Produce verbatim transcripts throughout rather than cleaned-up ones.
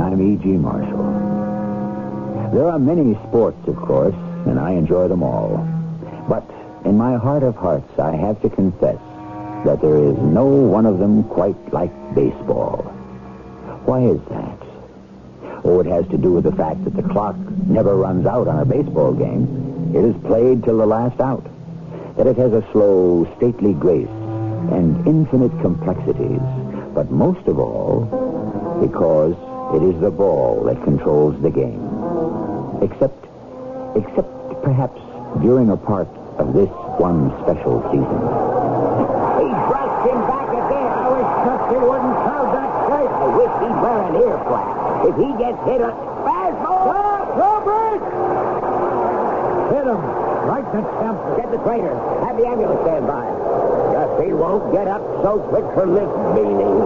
I'm E G. Marshall. There are many sports, of course, and I enjoy them all. But in my heart of hearts, I have to confess that there is no one of them quite like baseball. Why is that? Oh, it has to do with the fact that the clock never runs out on a baseball game. It is played till the last out. That it has a slow, stately grace and infinite complexities. But most of all, because it is the ball that controls the game. Except, except perhaps during a part of this one special season. He brushed him back again. I was just he wouldn't count that straight. I wish he'd wear an ear flap. If he gets hit a fastball. Stop, Robert! Hit him. Right to temple. Get the trainer. Have the ambulance stand by. Guess he won't get up so quick from this beaning.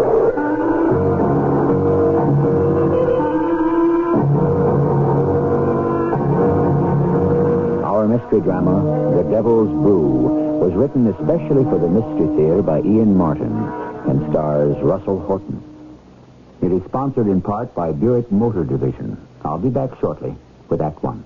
Our mystery drama, The Devil's Brew, was written especially for the Mystery Theater by Ian Martin and stars Russell Horton. It is sponsored in part by Buick Motor Division. I'll be back shortly with Act One.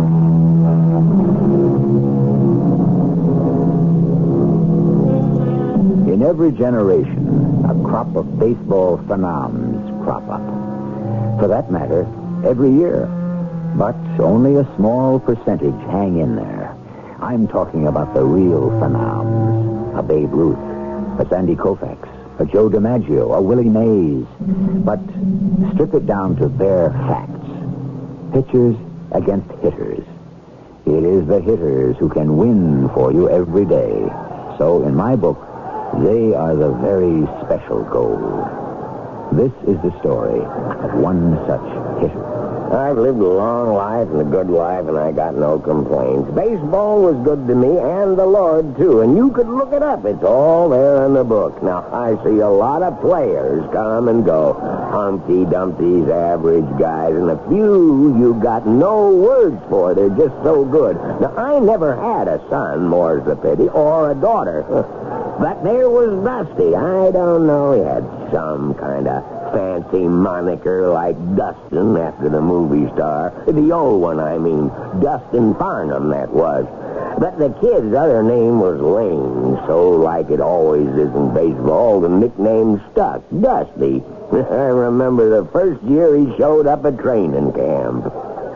In every generation, a crop of baseball phenoms crop up. For that matter, every year. But only a small percentage hang in there. I'm talking about the real phenoms. A Babe Ruth, a Sandy Koufax, a Joe DiMaggio, a Willie Mays. But strip it down to bare facts. Pitchers against hitters. It is the hitters who can win for you every day. So in my book, they are the very special goal. This is the story of one such hitter. I've lived a long life and a good life, and I got no complaints. Baseball was good to me, and the Lord, too. And you could look it up. It's all there in the book. Now, I see a lot of players come and go. Humpty Dumpty's average guys, and a few you got no words for. They're just so good. Now, I never had a son, more's the pity, or a daughter. But there was Dusty. I don't know. He had some kind of fancy moniker like Dustin after the movie star. The old one, I mean. Dustin Farnham, that was. But the kid's other name was Lane, so like it always is in baseball, the nickname stuck. Dusty. I remember the first year he showed up at training camp.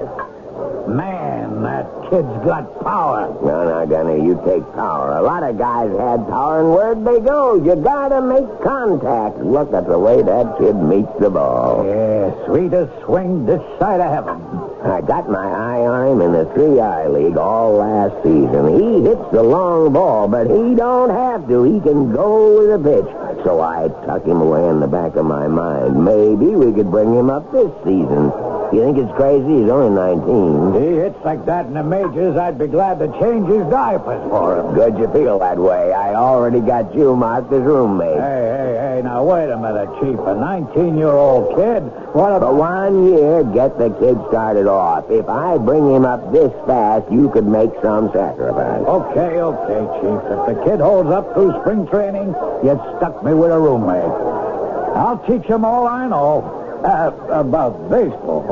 Man, that kid's got power. No, no, Gunny, you take power. A lot of guys had power, and where'd they go? You gotta make contact. Look at the way that kid meets the ball. Yeah, sweetest swing this side of heaven. I got my eye on him in the three-eye league all last season. He hits the long ball, but he don't have to. He can go with a pitch. So I tuck him away in the back of my mind. Maybe we could bring him up this season. You think it's crazy? He's only nineteen. He hits like that in the majors, I'd be glad to change his diapers for him. Good you feel that way. I already got you marked as roommate. Hey, hey, hey, now wait a minute, Chief. A nineteen-year-old kid? What about... For one year, get the kid started off. If I bring him up this fast, you could make some sacrifice. Okay, okay, Chief. If the kid holds up through spring training, you'd stuck me with a roommate. I'll teach him all I know. Uh, about baseball.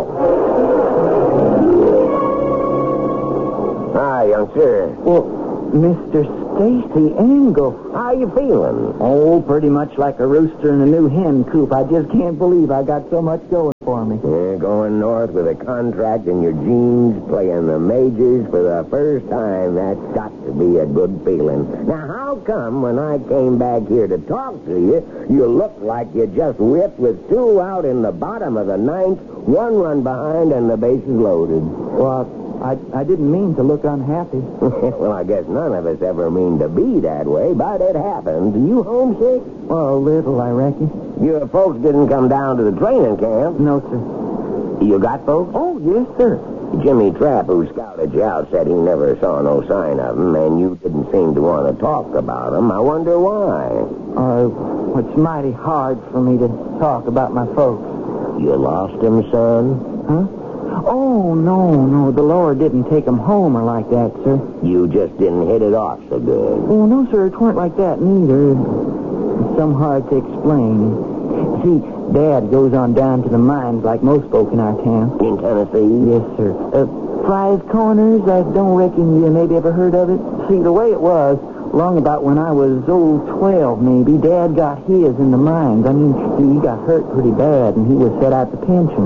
Hi, youngster. Well, Mister Stacy Engel. How you feeling? Oh, pretty much like a rooster in a new hen coop. I just can't believe I got so much going for me. You're going north with a contract in your jeans, playing the majors for the first time. That's got to be a good feeling. Now, how come when I came back here to talk to you, you looked like you just whipped with two out in the bottom of the ninth, one run behind, and the bases loaded? Well, I, I didn't mean to look unhappy. Well, I guess none of us ever mean to be that way, but it happens. Are you homesick? Well, a little, I reckon. Your folks didn't come down to the training camp. No, sir. You got folks? Oh, yes, sir. Jimmy Trapp, who scouted you out, said he never saw no sign of them, and you didn't seem to want to talk about them. I wonder why. Uh, it's mighty hard for me to talk about my folks. You lost them, son? Huh? Oh, no, no, the Lord didn't take them home or like that, sir. You just didn't hit it off so good. Oh, no, sir, it weren't like that neither. It's some hard to explain. see, Dad goes on down to the mines like most folk in our town. In Tennessee? Yes, sir. Uh, Fry's Corners, I don't reckon you maybe ever heard of it. See, the way it was, long about when I was, oh, twelve maybe, Dad got his in the mines. I mean, he got hurt pretty bad, and he was set out the pension.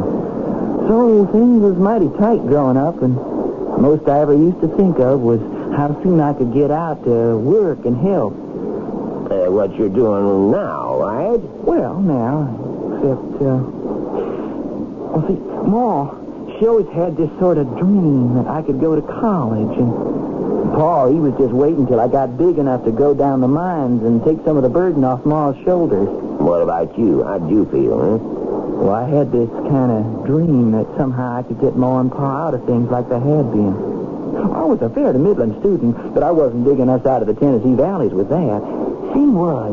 So things was mighty tight growing up, and most I ever used to think of was how soon I could get out to work and help. Uh, what you're doing now, right? Well, now, except, uh... Well, see, Ma, she always had this sort of dream that I could go to college, and Pa, he was just waiting till I got big enough to go down the mines and take some of the burden off Ma's shoulders. What about you? How'd you feel, huh? Well, I had this kind of dream that somehow I could get Ma and Pa out of things like they had been. I was a fair to middling student, but I wasn't digging us out of the Tennessee valleys with that. Thing was,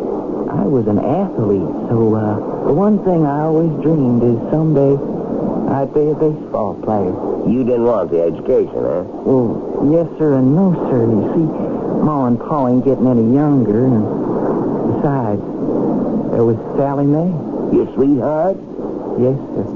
I was an athlete, so uh, the one thing I always dreamed is someday I'd be a baseball player. You didn't want the education, huh? Well, yes, sir, and no, sir. You see, Ma and Pa ain't getting any younger, and besides, there was Sally Mae. Your sweetheart? Yes, sir.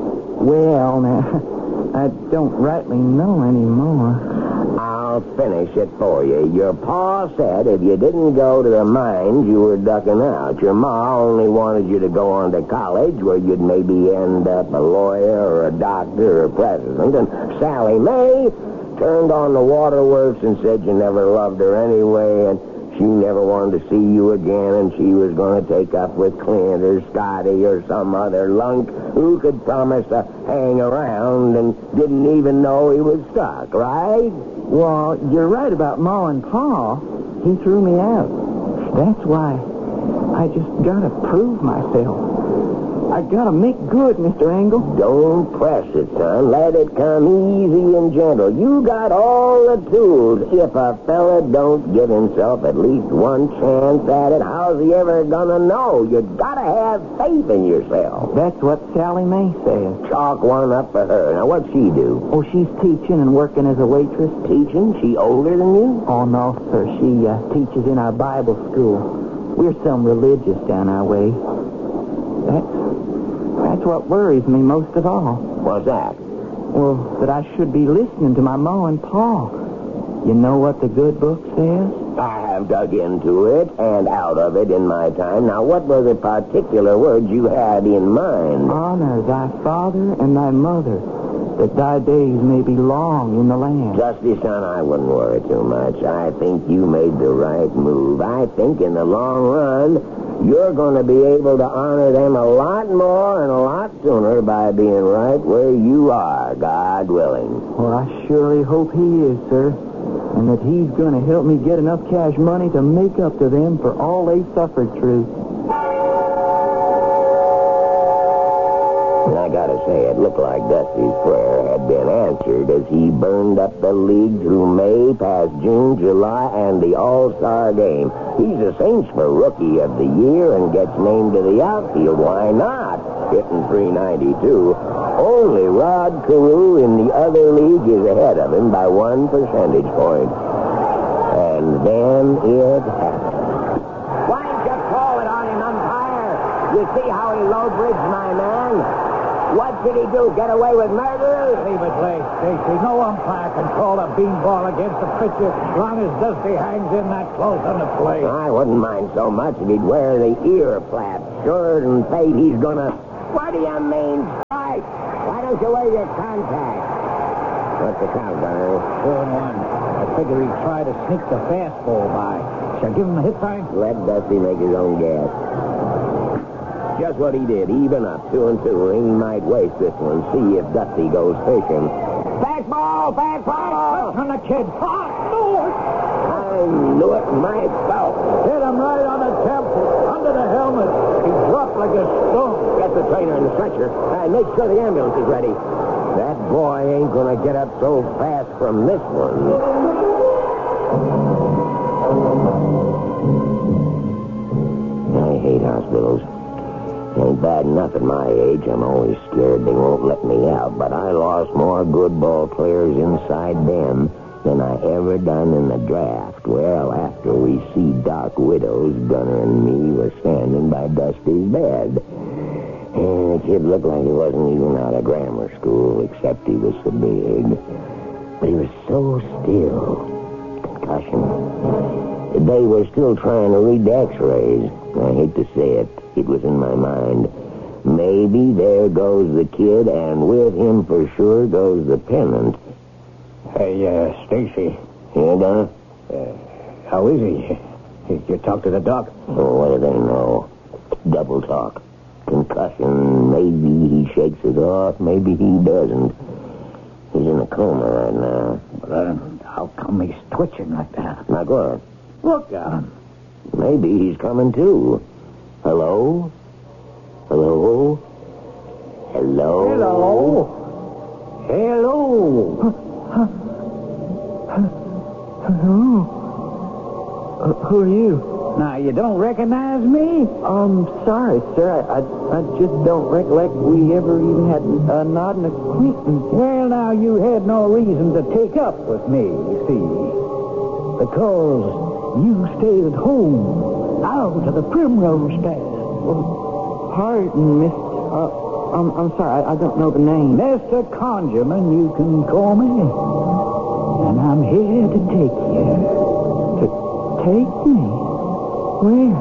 Well, now, I don't rightly know anymore. I'll finish it for you. Your pa said if you didn't go to the mines, you were ducking out. Your ma only wanted you to go on to college where you'd maybe end up a lawyer or a doctor or a president. And Sally Mae turned on the waterworks and said you never loved her anyway, and she never wanted to see you again, and she was going to take up with Clint or Scotty or some other lunk who could promise to hang around and didn't even know he was stuck, right? Well, you're right about Ma and Pa. He threw me out. That's why I just gotta prove myself. I gotta make good, Mister Engel. Don't press it, son. Let it come easy and gentle. You got all the tools. If a fella don't give himself at least one chance at it, how's he ever gonna know? You gotta have faith in yourself. That's what Sally Mae says. Chalk one up for her. Now, what'd she do? Oh, she's teaching and working as a waitress. Teaching? She older than you? Oh, no, sir. She uh, teaches in our Bible school. We're some religious down our way. That's That's what worries me most of all. What's that? Well, that I should be listening to my Ma and Pa. You know what the good book says? I have dug into it and out of it in my time. Now, what were the particular words you had in mind? Honor thy father and thy mother, that thy days may be long in the land. Justy, son, I wouldn't worry too much. I think you made the right move. I think in the long run, you're going to be able to honor them a lot more and a lot sooner by being right where you are, God willing. Well, I surely hope he is, sir. And that he's going to help me get enough cash money to make up to them for all they suffered through. And I gotta say, it looked like Dusty's prayer had been answered as he burned up the league through May, past June, July, and the All-Star game. He's a Saints for Rookie of the Year and gets named to the outfield. Why not? Hitting three ninety-two. Only Rod Carew in the other league is ahead of him by one percentage point. And then it happened. Why don't you call it on him, umpire? You see how he low-bridged my man? What did he do? Get away with murder? Leave it late, Stacy. No umpire can call a beanball against a pitcher as long as Dusty hangs in that close on the plate. I wouldn't mind so much if he'd wear the ear flap. Sure and fate he's gonna... What do you mean, strike? Why don't you wear your contacts? What's the count, Gunner? Two and one. I figure he'd try to sneak the fastball by. Shall I give him a hit sign? Let Dusty make his own guess. Just what he did, even up, two and two. He might waste this one, see if Dusty goes fishing. Fastball! Fastball! On the kid. Hot Lord! I knew it myself. Hit him right on the temple, under the helmet. He dropped like a stone. Get the trainer in the stretcher and make sure the ambulance is ready. That boy ain't gonna get up so fast from this one. I hate hospitals. Ain't bad enough at my age. I'm always scared they won't let me out, but I lost more good ball players inside them than I ever done in the draft. Well, after we see Doc Widows, Gunner and me were standing by Dusty's bed. kid looked like he wasn't even out of grammar school, except he was so big. But he was so still. Concussion. They were still trying to read the x-rays. I hate to say it. It was in my mind. Maybe there goes the kid, and with him for sure goes the pennant. Hey, uh, Stacy. Yeah, Don? Uh, how is he? Did you talk to the doc? Oh, what do they know? Double talk. Concussion. Maybe he shakes it off. Maybe he doesn't. He's in a coma right now. But uh, how come he's twitching like that? Now, go ahead. Look at him. Maybe he's coming too. Hello? Hello? Hello? Hello? Hello? Hello? Uh, who are you? Now, you don't recognize me? I'm sorry, sir. I, I, I just don't recollect we ever even had a not an acquaintance. Well, now, you had no reason to take up with me, you see. Because you stayed at home, out of the primrose path. Oh, pardon, Miss... Uh, I'm, I'm sorry, I, I don't know the name. Mister Conjurman, you can call me. And I'm here to take you. To take me? Where?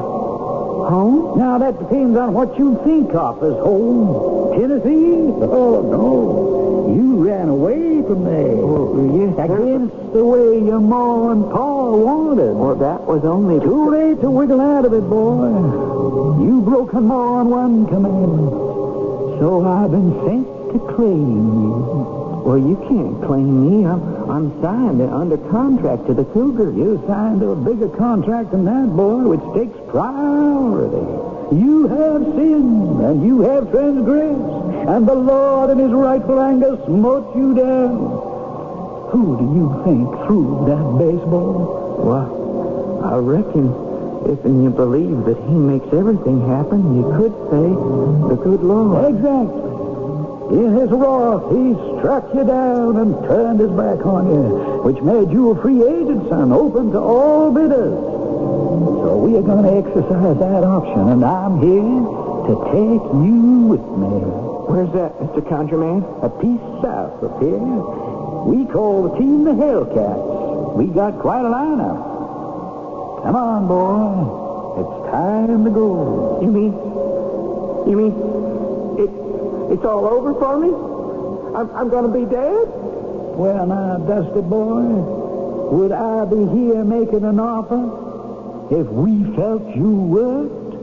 Home? Now, that depends on what you think of as home. Tennessee? Oh, no. You ran away from there. Oh, yes, sir. Against the way your ma and pa wanted. Well, that was only... Too late to wiggle out of it, boy. You broken more than one commandment. So I've been sent to claim you. Well, you can't claim me. I'm, I'm signed under contract to the Cougar. You signed to a bigger contract than that, boy, which takes priority. You have sinned, and you have transgressed, and the Lord in his rightful anger smote you down. Who do you think threw that baseball? Well, I reckon if you believe that he makes everything happen, you could say the good Lord. Exactly. In his wrath, he struck you down and turned his back on you, which made you a free agent, son, open to all bidders. So we are going to exercise that option, and I'm here to take you with me. Where's that, Mister Conjurman? A piece south of here. We call the team the Hellcats. We got quite a lineup. Come on, boy. It's time to go. You mean... You mean... It... It's all over for me? I'm, I'm going to be dead? Well, now, Dusty boy, would I be here making an offer if we felt you would?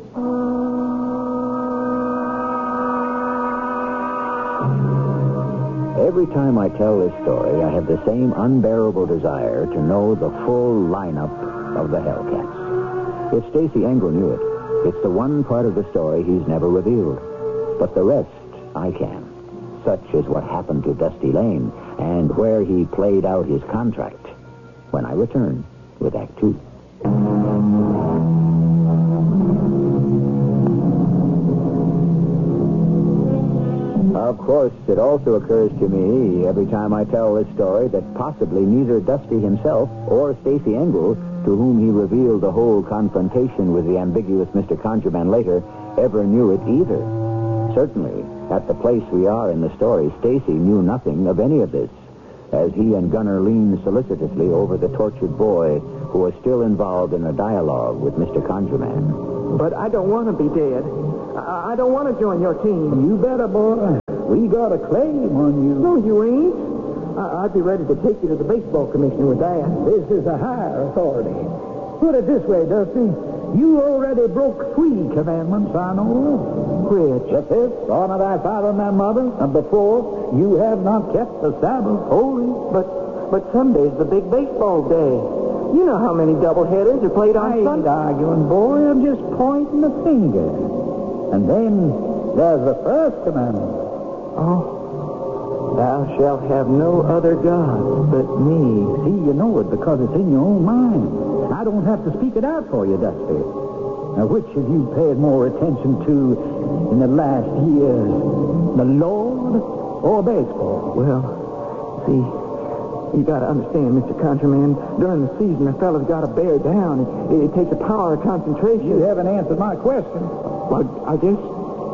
Every time I tell this story, I have the same unbearable desire to know the full lineup of the Hellcats. If Stacy Engel knew it, it's the one part of the story he's never revealed. But the rest, I can. Such is what happened to Dusty Lane and where he played out his contract. When I return with Act Two. Of course, it also occurs to me every time I tell this story that possibly neither Dusty himself or Stacy Engel, to whom he revealed the whole confrontation with the ambiguous Mister Conjurman later, ever knew it either. Certainly, at the place we are in the story, Stacy knew nothing of any of this, as he and Gunner leaned solicitously over the tortured boy who was still involved in a dialogue with Mister Conjurman. But I don't want to be dead. I, I don't want to join your team. You better, boy. We got a claim on you. No, you ain't. I, I'd be ready to take you to the baseball commissioner with that. This is a higher authority. Put it this way, Dusty. You already broke three commandments, I know. Which? The fifth, honor thy father and thy mother. And the fourth, you have not kept the Sabbath holy. But but Sunday's the big baseball day. You know how many doubleheaders are played on I ain't Sunday. arguing, boy. I'm just pointing the finger. And then there's the first commandment. Oh. Thou shalt have no other gods but me. See, you know it because it's in your own mind. I don't have to speak it out for you, Dusty. Now, which have you paid more attention to in the last years? The Lord or baseball? Well, see, you got to understand, Mister Conjurman, during the season, a fella's got to bear down. It, it takes a power of concentration. You haven't answered my question. Well, I guess,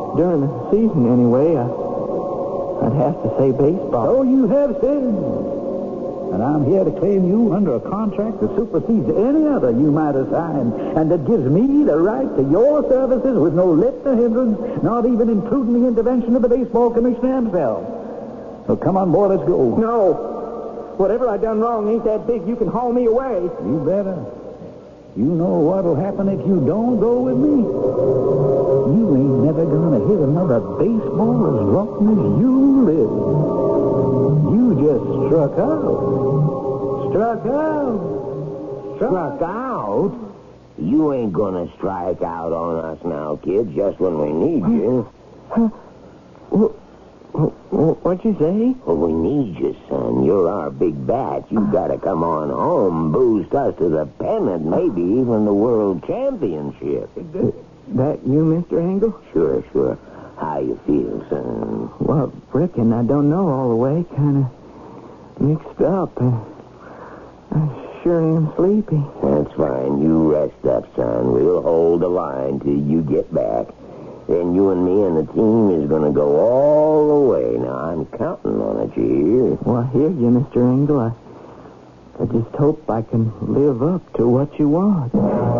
during the season anyway, I, I'd have to say baseball. So you have said. And I'm here to claim you under a contract that supersedes any other you might have signed, and that gives me the right to your services with no let or hindrance, not even including the intervention of the baseball commissioner himself. So come on board, let's go. No. Whatever I done wrong ain't that big. You can haul me away. You better. You know what'll happen if you don't go with me. You ain't never gonna hit another baseball as long as you live. You just struck out. Struck out. Struck, Struck out? You ain't gonna strike out on us now, kid, just when we need you. Huh? What'd you say? Well, we need you, son. You're our big bat. You gotta come on home, boost us to the pennant, maybe even the world championship. That you, Mister Engel? Sure, sure. How you feel, son? Well, reckon I don't know all the way. Kind of mixed up. Uh, I sure am sleepy. That's fine. You rest up, son. We'll hold the line till you get back. Then you and me and the team is going to go all the way. Now, I'm counting on it, you hear? Well, I hear you, Mister Engel. I, I just hope I can live up to what you want.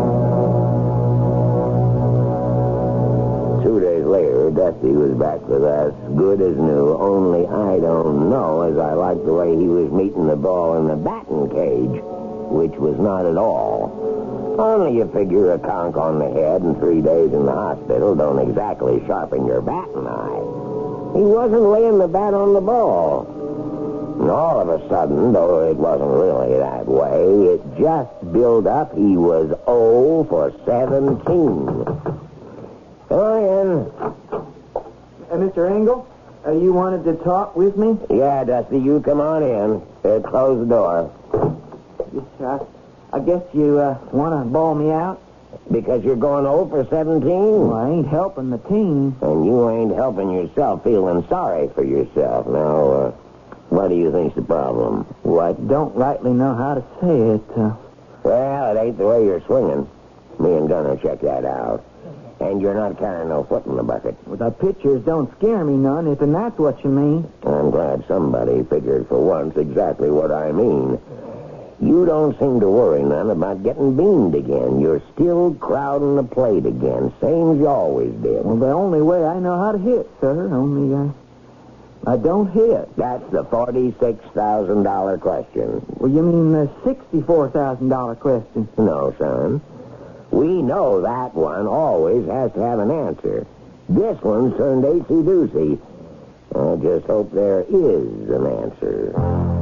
Two days later, Dusty was back with us, good as new, only I don't know as I liked the way he was meeting the ball in the batting cage, which was not at all. Only you figure a conk on the head and three days in the hospital don't exactly sharpen your batting eye. He wasn't laying the bat on the ball. And all of a sudden, though it wasn't really that way, it just built up. He was oh for seventeen. Come on in. Uh, Mister Engel, uh, you wanted to talk with me? Yeah, Dusty, you come on in. Uh, close the door. Yes, sir. I guess you uh, want to ball me out? Because you're going oh for seventeen? Well, I ain't helping the team. And you ain't helping yourself feeling sorry for yourself. Now, uh, what do you think's the problem? What? Don't rightly know how to say it. Uh... Well, it ain't the way you're swinging. Me and Gunner check that out. And you're not carrying no foot in the bucket. Well, the pitchers don't scare me none, if and that's what you mean. I'm glad somebody figured for once exactly what I mean. You don't seem to worry none about getting beamed again. You're still crowding the plate again, same as you always did. Well, the only way I know how to hit, sir, only I, I don't hit. That's the forty-six thousand dollars question. Well, you mean the sixty-four thousand dollars question? No, son. We know that one always has to have an answer. This one's turned acey-doocy. I just hope there is an answer.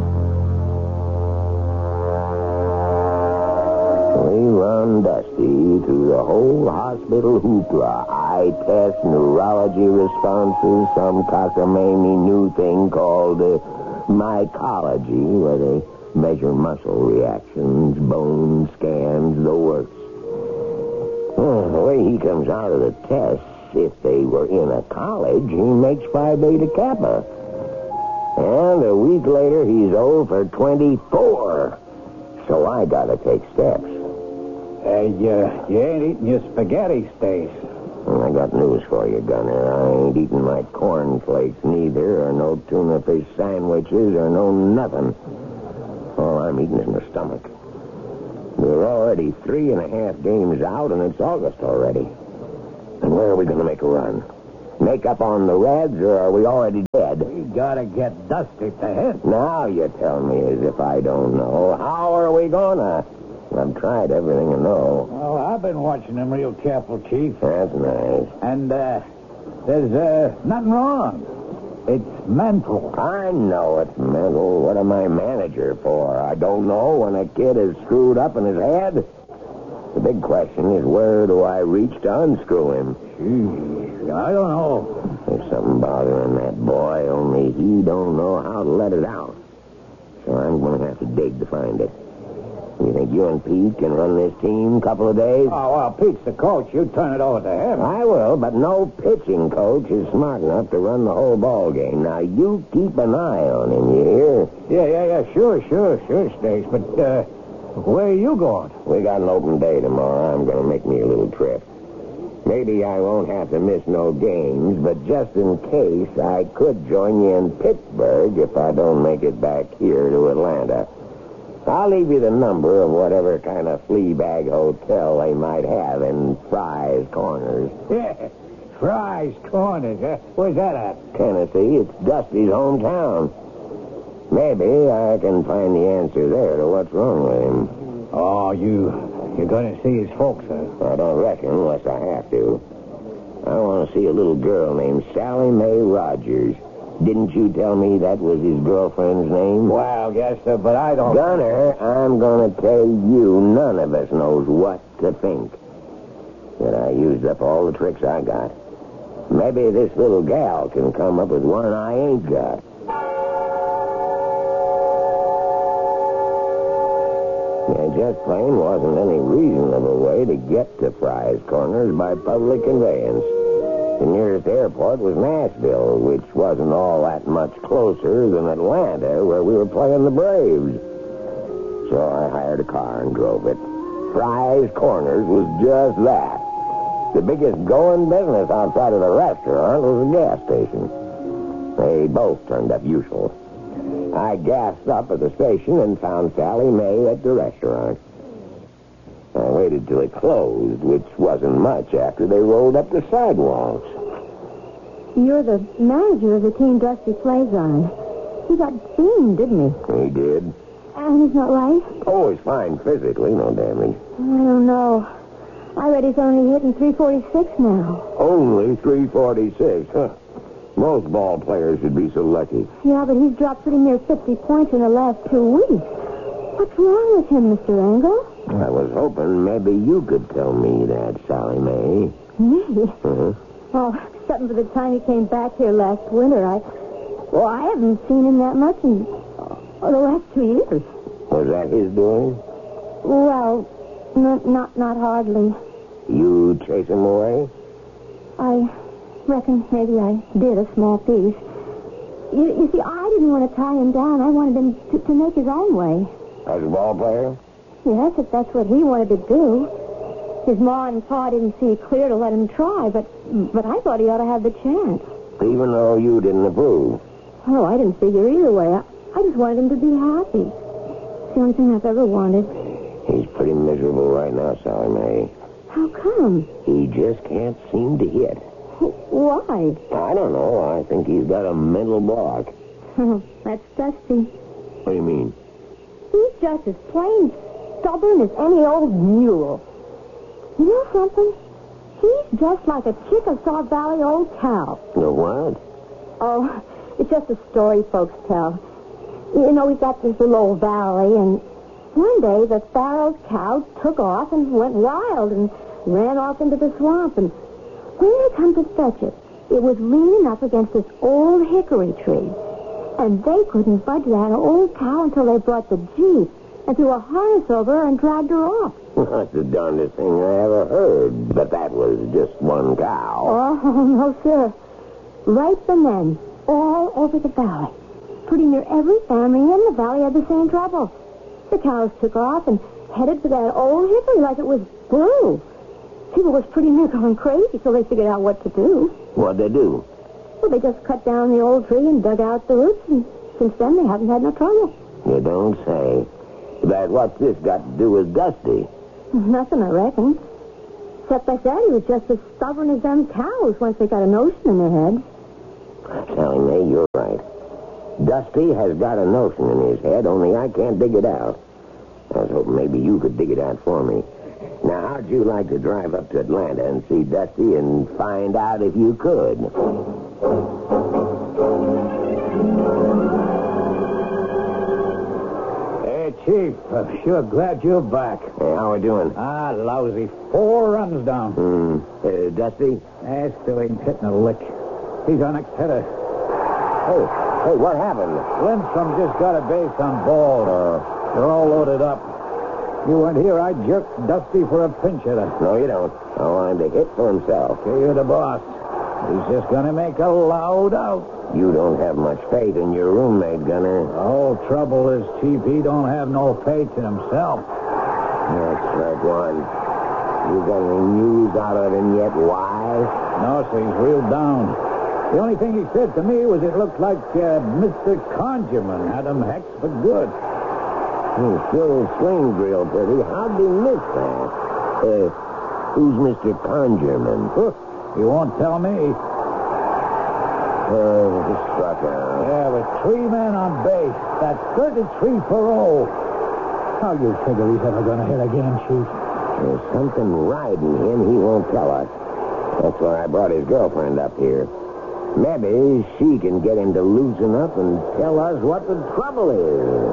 We run Dusty through the whole hospital hoopla. Eye test, neurology responses, some cockamamie new thing called uh, mycology, where they measure muscle reactions, bone scans, the works. Well, the way he comes out of the tests, if they were in a college, he makes Phi Beta Kappa. And a week later, he's oh for twenty-four. So I gotta take steps. Uh, you, you ain't eating your spaghetti, Stace. Well, I got news for you, Gunner. I ain't eating my cornflakes neither, or no tuna fish sandwiches, or no nothing. All I'm eating is my stomach. We're already three and a half games out, and it's August already. And where are we going to make a run? Make up on the Reds, or are we already dead? We gotta get Dusty to hit. Now you tell me as if I don't know. How are we gonna? I've tried everything I know. Well, I've been watching him real careful, Chief. That's nice. And, uh, there's, uh, nothing wrong. It's mental. I know it's mental. What am I manager for? I don't know when a kid is screwed up in his head. The big question is, where do I reach to unscrew him? Gee, I don't know. There's something bothering that boy, only he don't know how to let it out. So I'm going to have to dig to find it. You think you and Pete can run this team a couple of days? Oh, well, Pete's the coach. You turn it over to him. I will, but no pitching coach is smart enough to run the whole ball game. Now, you keep an eye on him, you hear? Yeah, yeah, yeah, sure, sure, sure, Stace. But, uh, where are you going? We got an open day tomorrow. I'm going to make me a little trip. Maybe I won't have to miss no games, but just in case, I could join you in Pittsburgh if I don't make it back here to Atlanta. I'll leave you the number of whatever kind of flea bag hotel they might have in Fry's Corners. Yeah, Fry's Corners. Huh? Where's that at? Tennessee, it's Dusty's hometown. Maybe I can find the answer there to what's wrong with him. Oh, you, you're going to see his folks, huh? I don't reckon unless I have to. I want to see a little girl named Sally Mae Rogers. Didn't you tell me that was his girlfriend's name? Well, yes, sir, but I don't... Gunner, I'm going to tell you none of us knows what to think. That I used up all the tricks I got. Maybe this little gal can come up with one I ain't got. There just plain wasn't any reasonable way to get to Fry's Corners by public conveyance. The nearest airport was Nashville, which wasn't all that much closer than Atlanta, where we were playing the Braves. So I hired a car and drove it. Fry's Corners was just that. The biggest going business outside of the restaurant was a gas station. They both turned up useful. I gassed up at the station and found Sally Mae at the restaurant. I waited till it closed, which wasn't much after they rolled up the sidewalks. You're the manager of the team Dusty plays on. He got beamed, didn't he? He did. And he's not right? Oh, he's fine physically, no damage. I don't know. I read he's only hitting three forty-six now. Only three forty-six, huh? Most ball players should be so lucky. Yeah, but he's dropped pretty near fifty points in the last two weeks. What's wrong with him, Mister Engel? I was hoping maybe you could tell me that, Sally Mae. Me? Uh-huh. Oh, something for the time he came back here last winter. I, well, I haven't seen him that much in uh, the last two years. Was that his doing? Well, not not, not hardly. You chase him away? I reckon maybe I did a small piece. You, you see, I didn't want to tie him down. I wanted him to, to make his own way. As a ball player? Yes, if that's what he wanted to do. His ma and pa didn't see clear to let him try, but but I thought he ought to have the chance. Even though you didn't approve? Oh, I didn't figure either way. I, I just wanted him to be happy. It's the only thing I've ever wanted. He's pretty miserable right now, Sally Mae. How come? He just can't seem to hit. Why? I don't know. I think he's got a mental block. That's Dusty. What do you mean? He's just as plain stubborn as any old mule. You know something? He's just like a Chickasaw Valley old cow. The what? Oh, it's just a story folks tell. You know, we got this little old valley, and one day the Pharaoh's cow took off and went wild and ran off into the swamp. And when they come to fetch it, it was leaning up against this old hickory tree. And they couldn't budge that old cow until they brought the jeep and threw a harness over her and dragged her off. That's the darndest thing I ever heard. But that was just one cow. Oh, no, sir. Right from then, all over the valley, pretty near every family in the valley had the same trouble. The cows took off and headed for that old hickory like it was blue. People was pretty near going crazy, so they figured out what to do. What'd they do? Well, they just cut down the old tree and dug out the roots, and since then they haven't had no trouble. You don't say. But what's this got to do with Dusty? Nothing, I reckon. Except I said he was just as stubborn as them cows once they got a notion in their heads. Sally Mae, you're right. Dusty has got a notion in his head, only I can't dig it out. I was hoping maybe you could dig it out for me. Now, how'd you like to drive up to Atlanta and see Dusty and find out if you could? Hey, Chief, I'm sure glad you're back. Hey, how we doing? Ah, lousy. Four runs down. Hmm. Uh, Dusty? Eh, still ain't hitting a lick. He's our next hitter. Hey, hey, what happened? Lindstrom just got a base on ball. Uh, They're all loaded up. You weren't here, I jerked Dusty for a pinch hitter. no, you don't. I want him to hit for himself. Okay, you're the boss. He's just going to make a loud out. You don't have much faith in your roommate, Gunner. The whole trouble is, Chief, he don't have no faith in himself. That's right one. You got any news out of him yet? Why? No, sir, he's real down. The only thing he said to me was it looked like uh, Mister Conjurman had him hexed for good. He sure swings real pretty. How'd he miss that? Uh, who's Mister Conjurman? Huh, he won't tell me. Oh, he struck out. Yeah, with three men on base. That's thirty-three for oh. How you figure he's ever going to hit again, Chief? There's something riding him he won't tell us. That's why I brought his girlfriend up here. Maybe she can get him to loosen up and tell us what the trouble is.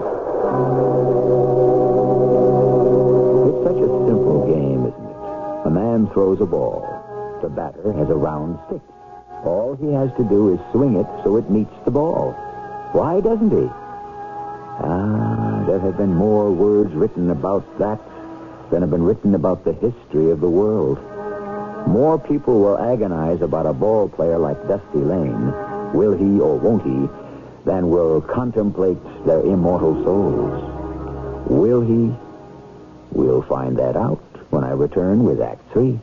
It's such a simple game, isn't it? A man throws a ball. The batter has a round stick. All he has to do is swing it so it meets the ball. Why doesn't he? Ah, there have been more words written about that than have been written about the history of the world. More people will agonize about a ball player like Dusty Lane, will he or won't he, than will contemplate their immortal souls. Will he? We'll find that out when I return with Act Three.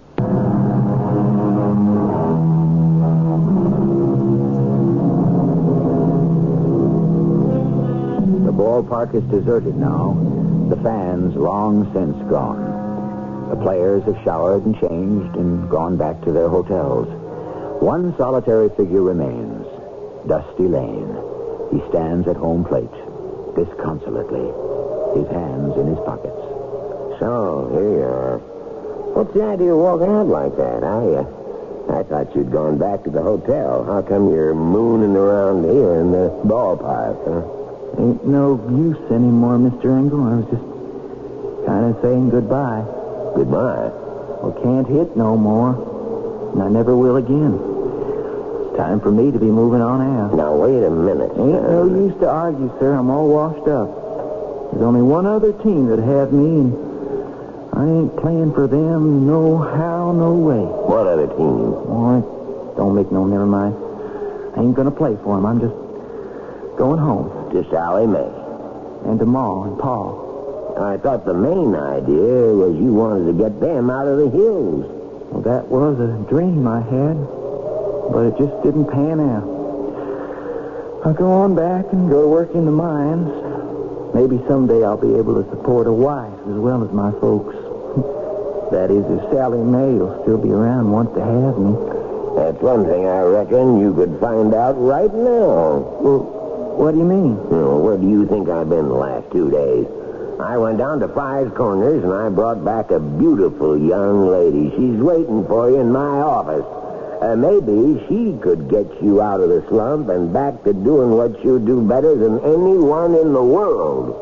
The ballpark is deserted now. The fans long since gone. The players have showered and changed and gone back to their hotels. One solitary figure remains, Dusty Lane. He stands at home plate, disconsolately, his hands in his pockets. So, here you are. What's the idea of walking out like that? I, uh, I thought you'd gone back to the hotel. How come you're mooning around here in the ballpark, huh? Ain't no use anymore, Mister Engel. I was just kind of saying goodbye. Goodbye. Well, can't hit no more. And I never will again. It's time for me to be moving on out. Now, wait a minute. Ain't no use to argue, sir. I'm all washed up. There's only one other team that have me, and I ain't playing for them no how, no way. What other team? Oh, it don't make no never mind. I ain't gonna play for them. I'm just going home. To Sally Mae. And to Ma and Pa. I thought the main idea was you wanted to get them out of the hills. Well, that was a dream I had, but it just didn't pan out. I'll go on back and go to work in the mines. Maybe someday I'll be able to support a wife as well as my folks. That is, if Sally Mae will still be around and wants to have me. That's one thing I reckon you could find out right now. Well, what do you mean? Oh, where do you think I've been the last two days? I went down to Five Corners and I brought back a beautiful young lady. She's waiting for you in my office. Uh, maybe she could get you out of the slump and back to doing what you do better than anyone in the world.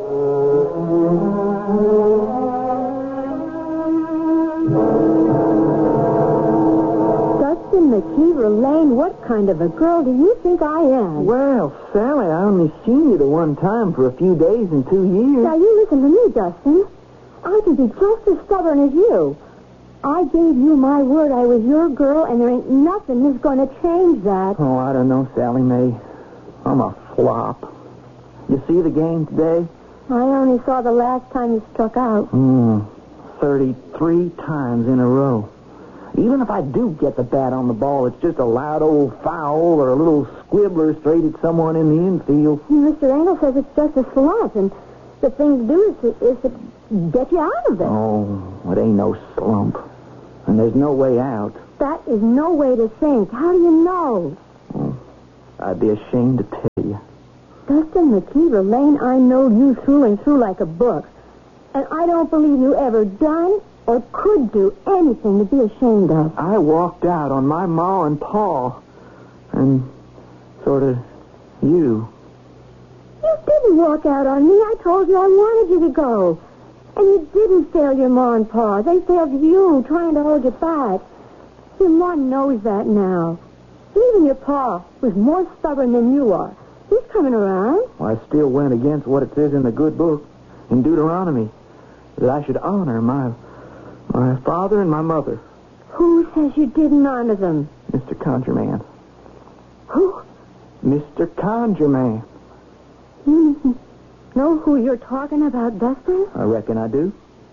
Dustin McKeever Lane, what kind of a girl do you think I am? Well, Sally, I only seen you the one time for a few days in two years. Now, you listen to me, Dustin. I can be just as stubborn as you. I gave you my word I was your girl, and there ain't nothing that's going to change that. Oh, I don't know, Sally Mae. I'm a flop. You see the game today? I only saw the last time you struck out. Hmm. thirty-three times in a row. Even if I do get the bat on the ball, it's just a loud old foul or a little squibbler straight at someone in the infield. Mister Engel says it's just a slump, and the thing to do is to, is to get you out of it. Oh, it ain't no slump. And there's no way out. That is no way to think. How do you know? Oh, I'd be ashamed to tell you. Dustin McKeever Lane, I know you through and through like a book. And I don't believe you ever done or could do anything to be ashamed of. I walked out on my ma and pa. And sort of you. You didn't walk out on me. I told you I wanted you to go. And you didn't fail your ma and pa. They failed you, trying to hold you back. Your ma knows that now. Even your pa was more stubborn than you are. He's coming around. Well, I still went against what it says in the good book, in Deuteronomy, that I should honor my my father and my mother. Who says you didn't honor them? Mister Conjurman. Who? Mister Conjurman. You know who you're talking about, Dustin? I reckon I do.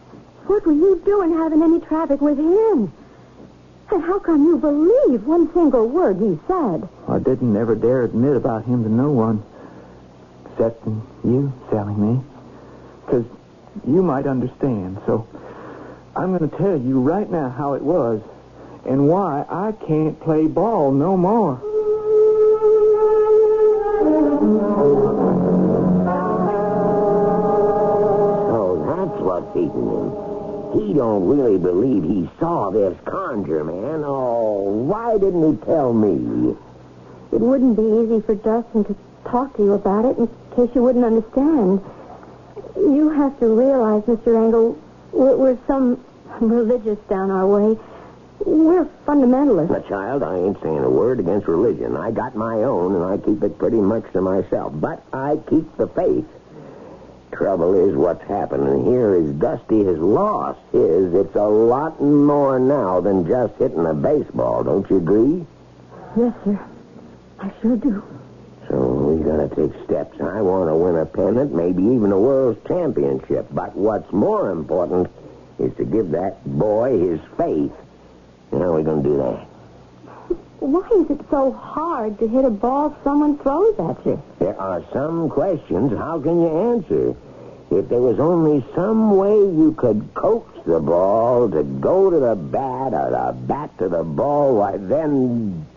What were you doing having any traffic with him? And how come you believe one single word he said? I didn't ever dare admit about him to no one. Except you, Sally Mae. Because you might understand. So I'm going to tell you right now how it was and why I can't play ball no more. So that's what's eating him. He don't really believe he saw this conjure man. Oh, why didn't he tell me? It wouldn't be easy for Dustin to talk to you about it in case you wouldn't understand. You have to realize, Mister Engel, we're, we're some religious down our way. We're fundamentalists. Now, child, I ain't saying a word against religion. I got my own, and I keep it pretty much to myself. But I keep the faith. Trouble is, what's happening here is Dusty has lost his. It's a lot more now than just hitting a baseball. Don't you agree? Yes, sir. I sure do. So we gotta take steps. I want to win a pennant, maybe even a world championship. But what's more important is to give that boy his faith. How are we gonna do that? Why is it so hard to hit a ball someone throws at you? There are some questions. How can you answer? If there was only some way you could coax the ball to go to the bat or the bat to the ball, why then...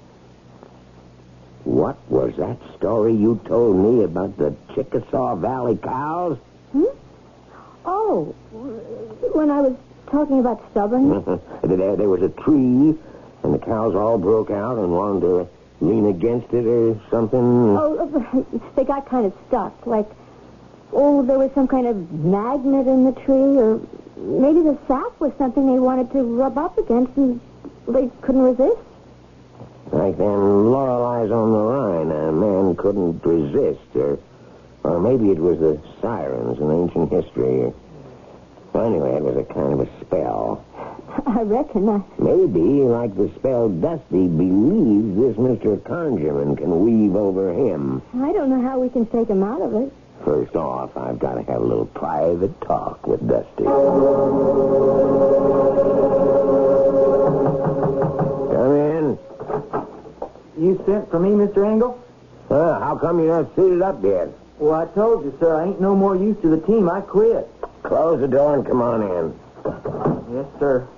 What was that story you told me about the Chickasaw Valley cows? Hmm? Oh, when I was talking about stubbornness? there, there was a tree, and the cows all broke out and wanted to lean against it or something. Oh, they got kind of stuck. Like, oh, there was some kind of magnet in the tree, or maybe the sap was something they wanted to rub up against, and they couldn't resist. Like them Loreleis on the Rhine, a man couldn't resist, or, or maybe it was the sirens in ancient history. Anyway, it was a kind of a spell. I reckon I... Maybe, like the spell Dusty believes this Mister Conjurman can weave over him. I don't know how we can take him out of it. First off, I've got to have a little private talk with Dusty. Come in. You sent for me, Mister Engel? Uh, how come you're not suited up yet? Well, I told you, sir, I ain't no more use to the team. I quit. Close the door and come on in. Yes, sir.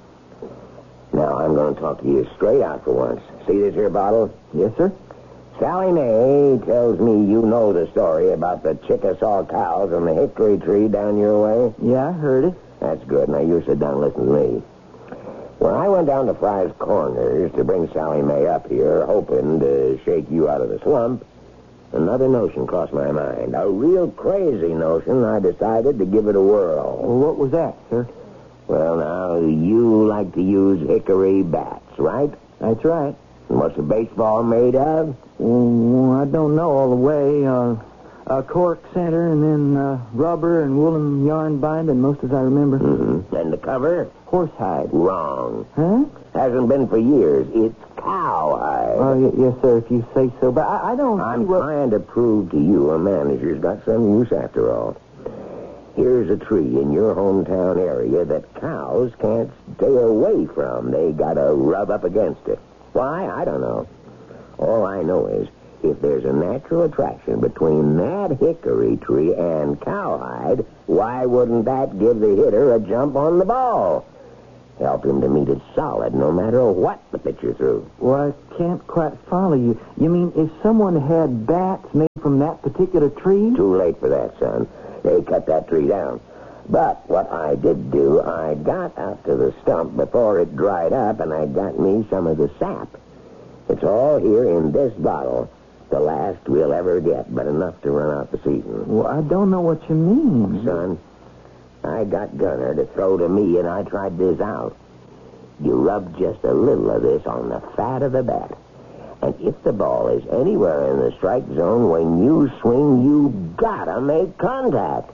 Now, I'm going to talk to you straight out for once. See this here bottle? Yes, sir. Sally Mae tells me you know the story about the Chickasaw cows and the hickory tree down your way. Yeah, I heard it. That's good. Now, you sit down and listen to me. When I went down to Fry's Corners to bring Sally Mae up here, hoping to shake you out of the slump, another notion crossed my mind. A real crazy notion. I decided to give it a whirl. Well, what was that, sir? Well, now, you like to use hickory bats, right? That's right. And what's a baseball made of? Well, I don't know all the way. Uh, a cork center and then uh, rubber and woolen yarn binding, most as I remember. Mm-hmm. And the cover? Horsehide. Wrong. Huh? Hasn't been for years. It's cowhide. Oh, y- yes, sir, if you say so. But I, I don't I'm see what... trying to prove to you a manager's got some use after all. Here's a tree in your hometown area that cows can't stay away from. They gotta rub up against it. Why? I don't know. All I know is if there's a natural attraction between that hickory tree and cowhide, why wouldn't that give the hitter a jump on the ball? Help him to meet it solid no matter what the pitcher threw. Well, I can't quite follow you. You mean if someone had bats made from that particular tree? Too late for that, son. They cut that tree down. But what I did do, I got out to the stump before it dried up, and I got me some of the sap. It's all here in this bottle. The last we'll ever get, but enough to run out the season. Well, I don't know what you mean. Son, I got Gunner to throw to me, and I tried this out. You rub just a little of this on the fat of the bat. And if the ball is anywhere in the strike zone, when you swing, you gotta make contact.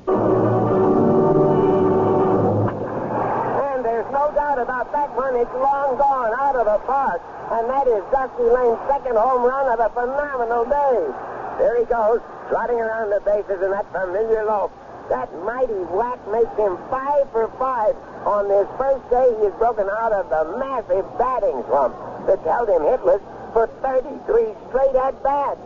And there's no doubt about that one. It's long gone out of the park. And that is Dusty Lane's second home run of a phenomenal day. There he goes, trotting around the bases in that familiar lope. That mighty whack makes him five for five on this first day he has broken out of the massive batting slump that held him hitless for thirty-three straight at-bats.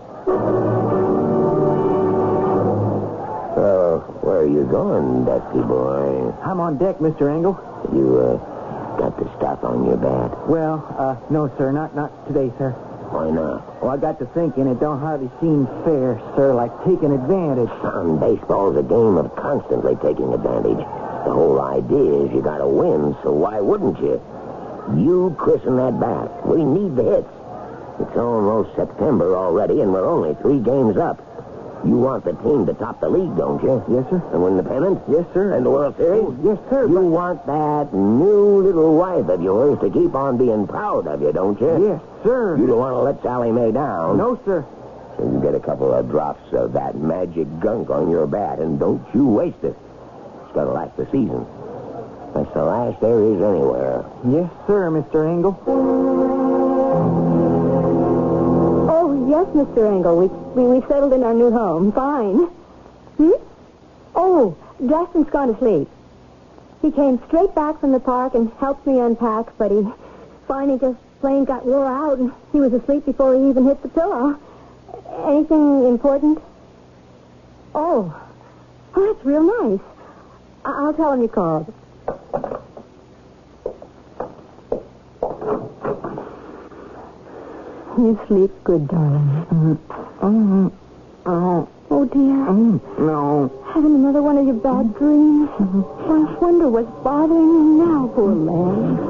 So, where are you going, Dusty boy? I'm on deck, Mister Engel. You, uh, got the stuff on your bat? Well, uh, no, sir. Not not today, sir. Why not? Well, I got to thinking it don't hardly seem fair, sir, like taking advantage. Son, baseball's a game of constantly taking advantage. The whole idea is you gotta win, so why wouldn't you? You christen that bat. We need the hits. It's almost September already, and we're only three games up. You want the team to top the league, don't you? Yes, sir. And win the pennant? Yes, sir. And the World Series? Oh, yes, sir. You but... want that new little wife of yours to keep on being proud of you, don't you? Yes, sir. You don't want to let Sally Mae down. No, sir. So you get a couple of drops of that magic gunk on your bat, and don't you waste it. It's going to last the season. That's the last there is anywhere. Yes, sir, Mister Engel. Oh, yes, Mister Engel. We, we, we settled in our new home. Fine. Hmm? Oh, Justin's gone to sleep. He came straight back from the park and helped me unpack, but he finally just plain got wore out, and he was asleep before he even hit the pillow. Anything important? Oh. Oh, that's real nice. I- I'll tell him you called. You sleep good, darling. Mm-hmm. Mm-hmm. Oh. Oh, dear. Mm, no. Having another one of your bad dreams? Mm-hmm. I wonder what's bothering you now, poor lad.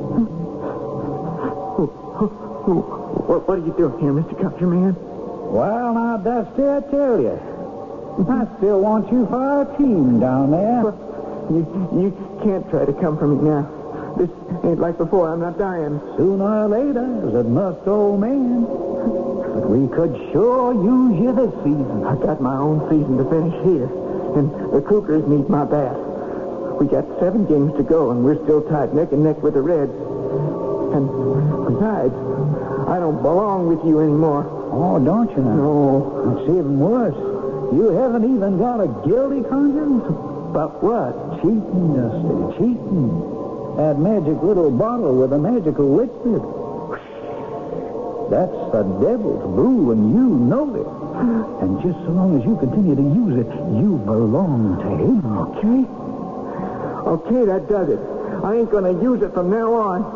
What, what are you doing here, Mister Countryman? Well, now, Dusty, I tell you, I still want you for our team down there. You, you can't try to come for me now. This ain't like before. I'm not dying. Sooner or later, as it must, old man. But we could sure use you this season. I got my own season to finish here, and the Cougars need my bat. We got seven games to go, and we're still tied neck and neck with the Reds. And besides, I don't belong with you anymore. Oh, don't you now? No. It's even worse. You haven't even got a guilty conscience? But what? Cheating, Dusty, cheating. That magic little bottle with a magical liquid. That's the devil's brew, and you know it. And just so long as you continue to use it, you belong to him. Okay. Okay, that does it. I ain't going to use it from now on.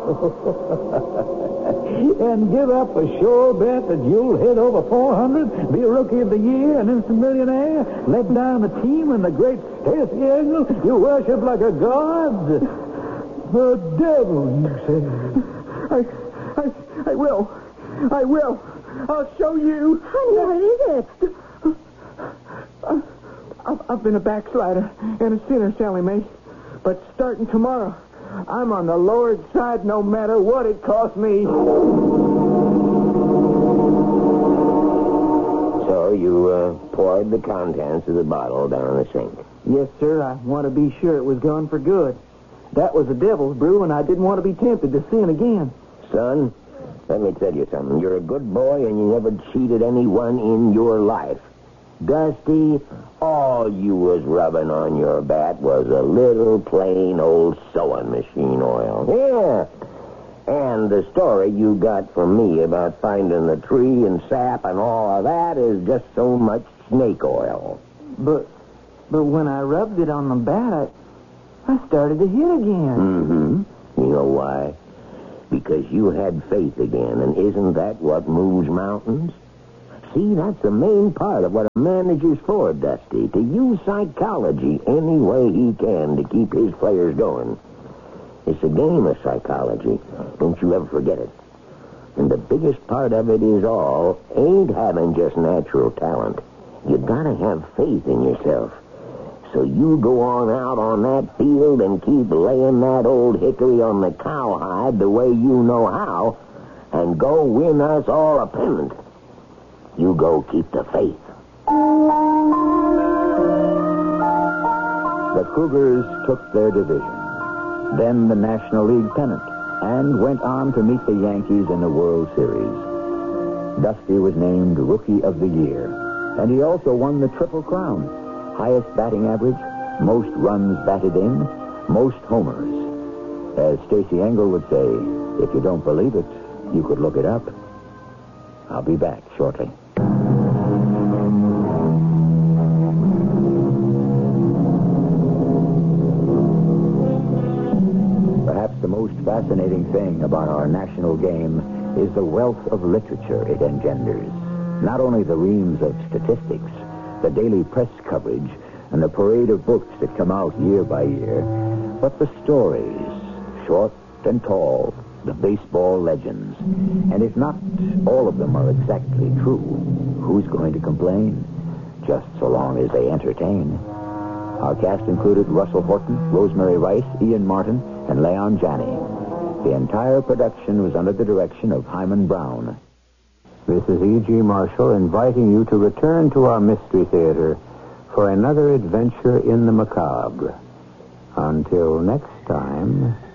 And give up a sure bet that you'll hit over four hundred, be a rookie of the year, an instant millionaire, let down the team and the great Stacey Engel you worship like a god. The devil, you say. I, I, I will. I will. I'll show you. Honey, what is it? I've, I've been a backslider and a sinner, Sally Mae. But starting tomorrow, I'm on the Lord's side no matter what it costs me. So you uh, poured the contents of the bottle down the sink. Yes, sir. I want to be sure it was gone for good. That was the devil's brew, and I didn't want to be tempted to sin again. Son, let me tell you something. You're a good boy, and you never cheated anyone in your life. Dusty, all you was rubbing on your bat was a little plain old sewing machine oil. Yeah. And the story you got from me about finding the tree and sap and all of that is just so much snake oil. But, but when I rubbed it on the bat, I, I started to hit again. Mm-hmm. You know why? Because you had faith again, and isn't that what moves mountains? See, that's the main part of what a manager's for, Dusty, to use psychology any way he can to keep his players going. It's a game of psychology. Don't you ever forget it. And the biggest part of it is all ain't having just natural talent. You gotta have faith in yourself. So you go on out on that field and keep laying that old hickory on the cowhide the way you know how, and go win us all a pennant. You go keep the faith. The Cougars took their division, then the National League pennant, and went on to meet the Yankees in the World Series. Dusty was named Rookie of the Year, and he also won the Triple Crown. Highest batting average, most runs batted in, most homers. As Stacey Engel would say, if you don't believe it, you could look it up. I'll be back shortly. Perhaps the most fascinating thing about our national game is the wealth of literature it engenders. Not only the reams of statistics, the daily press coverage, and the parade of books that come out year by year, but the stories, short and tall, the baseball legends. And if not all of them are exactly true, who's going to complain? Just so long as they entertain. Our cast included Russell Horton, Rosemary Rice, Ian Martin, and Leon Janney. The entire production was under the direction of Hyman Brown. This is E G. Marshall inviting you to return to our Mystery Theater for another adventure in the macabre. Until next time...